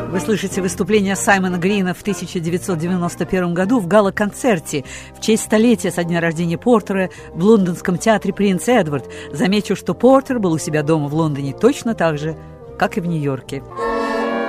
Вы слышите выступление Саймона Грина в 1991 году в гала-концерте в честь столетия со дня рождения Портера в лондонском театре «Принц Эдвард». Замечу, что Портер был у себя дома в Лондоне точно так же, как и в Нью-Йорке.